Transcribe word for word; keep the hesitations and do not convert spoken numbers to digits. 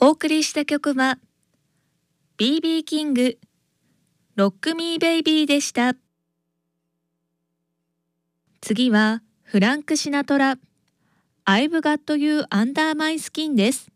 お送りした曲は ビービー キングロックミーベイビーでした。次はフランク・シナトラ I've Got You Under My Skin です。